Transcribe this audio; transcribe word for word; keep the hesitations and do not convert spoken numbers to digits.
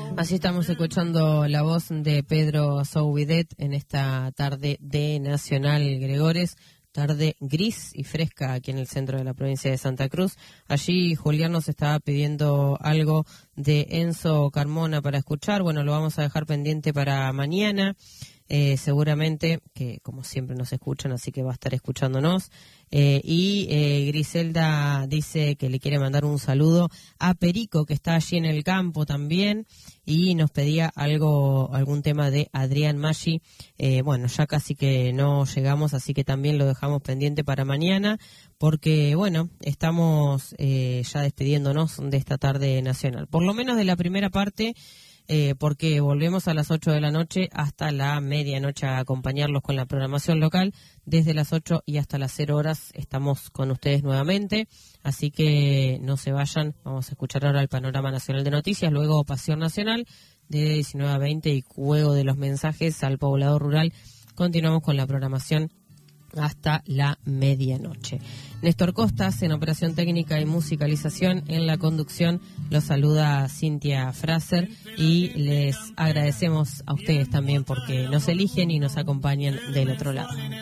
Así estamos escuchando la voz de Pedro Soubidet en esta tarde de Nacional Gregores, tarde gris y fresca aquí en el centro de la provincia de Santa Cruz. Allí Julián nos estaba pidiendo algo de Enzo Carmona para escuchar. Bueno, lo vamos a dejar pendiente para mañana. Eh, seguramente, que como siempre nos escuchan, así que va a estar escuchándonos. Eh, y eh, Griselda dice que le quiere mandar un saludo a Perico, que está allí en el campo también, y nos pedía algo, algún tema de Adrián Maggi. Eh, bueno, ya casi que no llegamos, así que también lo dejamos pendiente para mañana, porque bueno, estamos eh, ya despidiéndonos de esta tarde nacional, por lo menos de la primera parte. Eh, porque volvemos a las ocho de la noche hasta la medianoche a acompañarlos con la programación local. Desde las ocho y hasta las cero horas estamos con ustedes nuevamente, así que no se vayan. Vamos a escuchar ahora el panorama nacional de noticias, luego Pasión Nacional de diecinueve a veinte y juego de los mensajes al poblador rural. Continuamos con la programación hasta la medianoche. Néstor Costas en operación técnica y musicalización. En la conducción los saluda Cintia Fraser y les agradecemos a ustedes también porque nos eligen y nos acompañan del otro lado.